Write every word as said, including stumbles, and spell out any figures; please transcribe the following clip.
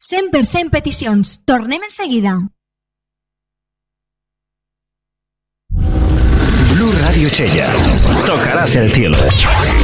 cent per cent peticions. Tornem en seguida. Blu Radio Chella. Tocarás el cielo.